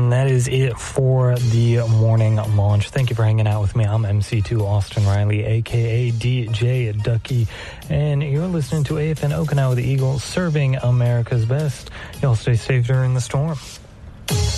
And that is it for the morning launch. Thank you for hanging out with me. I'm MC2 Austin Riley, a.k.a. DJ Ducky. And you're listening to AFN Okinawa, the Eagle, serving America's best. Y'all stay safe during the storm.